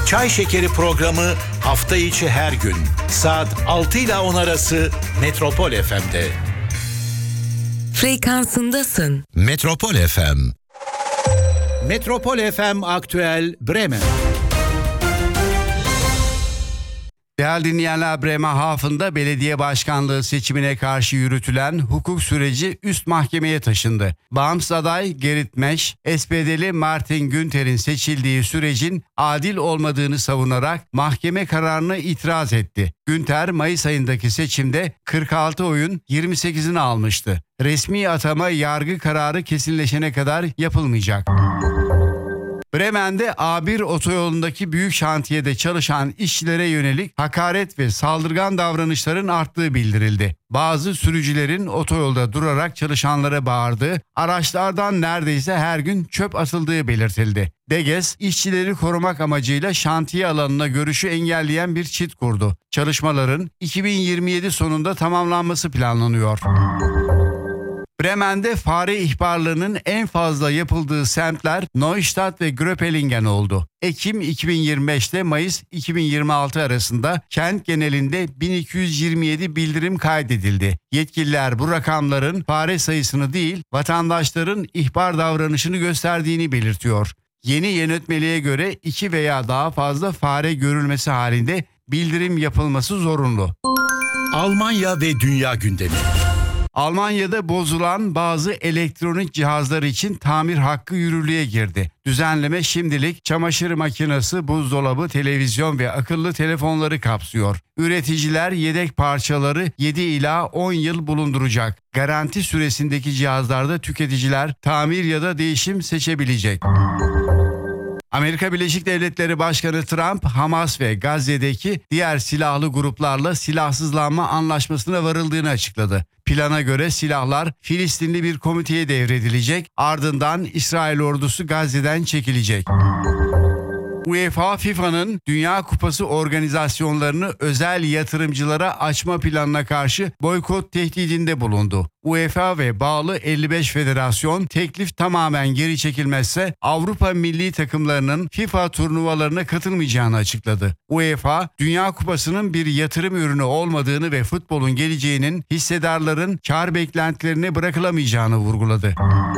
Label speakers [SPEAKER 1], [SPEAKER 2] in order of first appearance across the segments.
[SPEAKER 1] Çay Şekeri programı hafta içi her gün saat 6 ile 10 arası Metropol FM'de.
[SPEAKER 2] Frekansındasın.
[SPEAKER 1] Metropol FM. Metropol FM Aktüel Bremen.
[SPEAKER 3] Değerli dinleyenler, Bremerhaven'da belediye başkanlığı seçimine karşı yürütülen hukuk süreci üst mahkemeye taşındı. Bağımsız aday Gerrit Mesch, SPD'li Martin Günther'in seçildiği sürecin adil olmadığını savunarak mahkeme kararına itiraz etti. Günther, Mayıs ayındaki seçimde 46 oyun 28'ini almıştı. Resmi atama yargı kararı kesinleşene kadar yapılmayacak. Bremen'de A1 otoyolundaki büyük şantiyede çalışan işçilere yönelik hakaret ve saldırgan davranışların arttığı bildirildi. Bazı sürücülerin otoyolda durarak çalışanlara bağırdığı, araçlardan neredeyse her gün çöp atıldığı belirtildi. DGES, işçileri korumak amacıyla şantiye alanına görüşü engelleyen bir çit kurdu. Çalışmaların 2027 sonunda tamamlanması planlanıyor. Bremen'de fare ihbarlarının en fazla yapıldığı semtler Neustadt ve Gröpelingen oldu. Ekim 2025'te Mayıs 2026 arasında kent genelinde 1227 bildirim kaydedildi. Yetkililer bu rakamların fare sayısını değil, vatandaşların ihbar davranışını gösterdiğini belirtiyor. Yeni yönetmeliğe göre 2 veya daha fazla fare görülmesi halinde bildirim yapılması zorunlu.
[SPEAKER 1] Almanya ve dünya gündemi.
[SPEAKER 3] Almanya'da bozulan bazı elektronik cihazlar için tamir hakkı yürürlüğe girdi. Düzenleme şimdilik çamaşır makinesi, buzdolabı, televizyon ve akıllı telefonları kapsıyor. Üreticiler yedek parçaları 7 ila 10 yıl bulunduracak. Garanti süresindeki cihazlarda tüketiciler tamir ya da değişim seçebilecek. Amerika Birleşik Devletleri Başkanı Trump, Hamas ve Gazze'deki diğer silahlı gruplarla silahsızlanma anlaşmasına varıldığını açıkladı. Plana göre silahlar Filistinli bir komiteye devredilecek, ardından İsrail ordusu Gazze'den çekilecek. UEFA, FIFA'nın Dünya Kupası organizasyonlarını özel yatırımcılara açma planına karşı boykot tehdidinde bulundu. UEFA ve bağlı 55 federasyon teklif tamamen geri çekilmezse Avrupa milli takımlarının FIFA turnuvalarına katılmayacağını açıkladı. UEFA, Dünya Kupası'nın bir yatırım ürünü olmadığını ve futbolun geleceğinin hissedarların kar beklentilerine bırakılamayacağını vurguladı.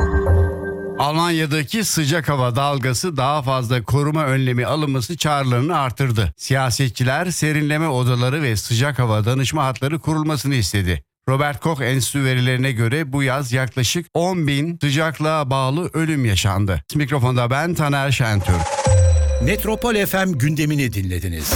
[SPEAKER 3] Almanya'daki sıcak hava dalgası daha fazla koruma önlemi alınması çağrılarını artırdı. Siyasetçiler serinleme odaları ve sıcak hava danışma hatları kurulmasını istedi. Robert Koch Enstitüsü verilerine göre bu yaz yaklaşık 10.000 sıcaklığa bağlı ölüm yaşandı. Mikrofonda ben Taner Şentürk.
[SPEAKER 1] Metropol FM gündemini dinlediniz.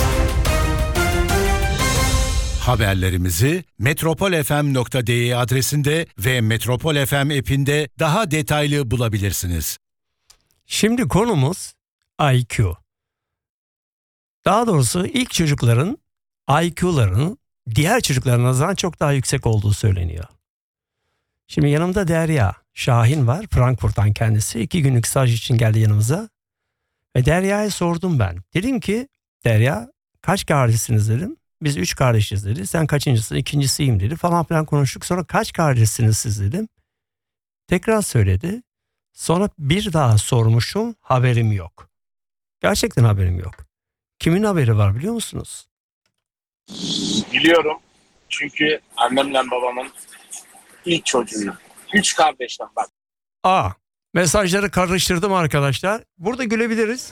[SPEAKER 1] Haberlerimizi metropolfm.de adresinde ve Metropol FM app'inde daha detaylı bulabilirsiniz.
[SPEAKER 4] Şimdi konumuz IQ. Daha doğrusu ilk çocukların IQ'larının diğer çocuklara nazaran çok daha yüksek olduğu söyleniyor. Şimdi yanımda Derya Şahin var, Frankfurt'tan kendisi. 2 günlük staj için geldi yanımıza. Ve Derya'ya sordum ben. Dedim ki, Derya kaç kardeşsiniz dedim. Biz 3 kardeşiz dedi. Sen kaçıncısın? İkincisiyim dedi. Falan filan konuştuk. Sonra kaç kardeşsiniz siz dedim. Tekrar söyledi. Sonra bir daha sormuşum. Haberim yok. Gerçekten haberim yok. Kimin haberi var biliyor musunuz?
[SPEAKER 5] Biliyorum. Çünkü annemle babamın ilk çocuğuyum. 3 kardeşten bak.
[SPEAKER 4] Mesajları karıştırdım arkadaşlar. Burada gülebiliriz.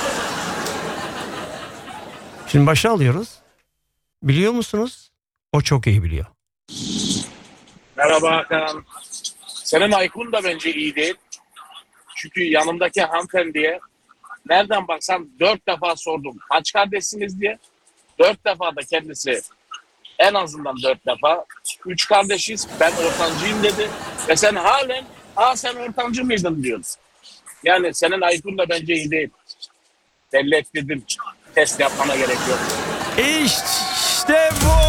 [SPEAKER 4] Şimdi başa alıyoruz. Biliyor musunuz? O çok iyi biliyor.
[SPEAKER 5] Merhaba Hakan. Senin IQ'un da bence iyi değil. Çünkü yanımdaki hanımefendiye nereden baksan 4 defa sordum. Kaç kardeşsiniz diye. 4 defa da kendisi en azından 4 defa 3 kardeşiz, ben ortancıyım dedi. Ve sen halen sen ortancı mıydın diyorsun. Yani senin IQ'un da bence iyi değil. Belli ettirdim. Test yapmana gerek yok.
[SPEAKER 4] İşte bu!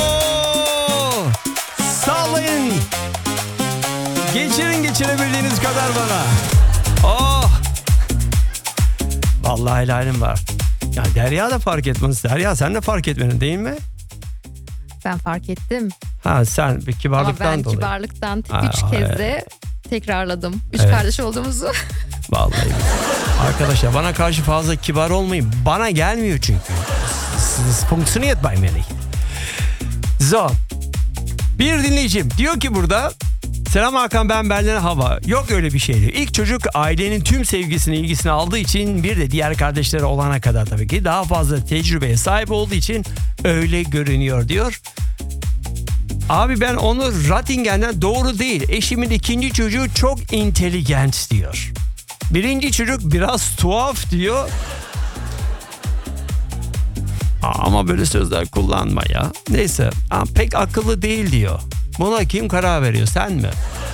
[SPEAKER 4] Sallayın! Geçirebildiğiniz kadar bana. Oh! Vallahi helalim var. Ya Derya da fark etmez. Derya sen de fark etmedin değil mi?
[SPEAKER 6] Ben fark ettim.
[SPEAKER 4] Sen bir kibarlıktan
[SPEAKER 6] Ama ben
[SPEAKER 4] dolayı.
[SPEAKER 6] kibarlıktan 3 kez de tekrarladım. 3
[SPEAKER 4] Evet.
[SPEAKER 6] kardeş olduğumuzu.
[SPEAKER 4] Vallahi. Arkadaşlar bana karşı fazla kibar olmayın. Bana gelmiyor çünkü. Es funktioniert bei mir nicht. So. Bir dinleyicim diyor ki burada, selam Hakan, ben Berlin Hava. Yok öyle bir şey diyor. İlk çocuk ailenin tüm sevgisini, ilgisini aldığı için, bir de diğer kardeşleri olana kadar tabii ki daha fazla tecrübeye sahip olduğu için öyle görünüyor diyor. Abi ben onu Rattingen'den, doğru değil. Eşimin ikinci çocuğu çok intelligent diyor. Birinci çocuk biraz tuhaf diyor. Ama böyle sözler kullanma ya. Neyse, pek akıllı değil diyor. Buna kim karar veriyor, sen mi?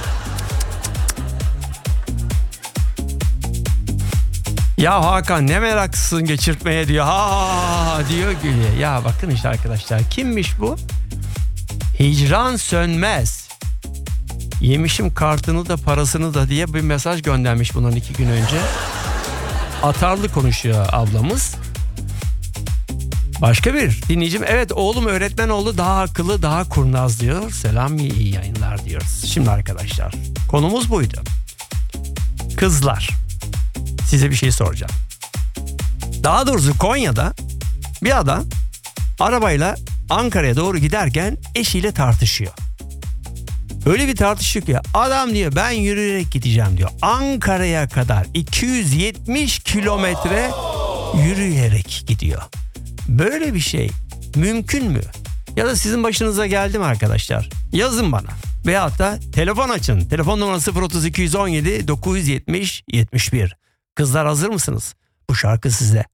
[SPEAKER 4] Ya Hakan ne meraklısın geçirtmeye diyor. Ha diyor gülüyor. Ya bakın işte arkadaşlar, kimmiş bu? Hicran Sönmez. Yemişim kartını da parasını da diye bir mesaj göndermiş bundan 2 gün önce. Atarlı konuşuyor ablamız. Başka bir dinleyicim, evet oğlum öğretmen oldu, daha akıllı, daha kurnaz diyor. Selam, iyi yayınlar diyoruz. Şimdi arkadaşlar, konumuz buydu. Kızlar, size bir şey soracağım. Daha doğrusu Konya'da bir adam arabayla Ankara'ya doğru giderken eşiyle tartışıyor. Öyle bir tartışıyor ki adam diyor ben yürüyerek gideceğim diyor. Ankara'ya kadar 270 kilometre yürüyerek gidiyor. Böyle bir şey mümkün mü? Ya da sizin başınıza geldi mi arkadaşlar? Yazın bana. Veyahut da telefon açın. Telefon numarası 0217 970 71. Kızlar hazır mısınız? Bu şarkı size.